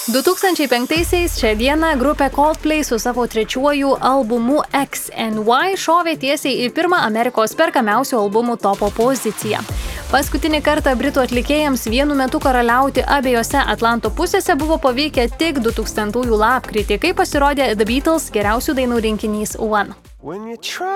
2005-aisiais šią dieną grupė Coldplay su savo trečiuoju albumu XNY šovė tiesiai į pirmą Amerikos perkamiausių albumų topo poziciją. Paskutinį kartą britų atlikėjams vienu metu karaliauti abiejose Atlanto pusėse buvo pavykę tik 2000-ųjų lapkritį, kai pasirodė The Beatles geriausių dainų rinkinys One.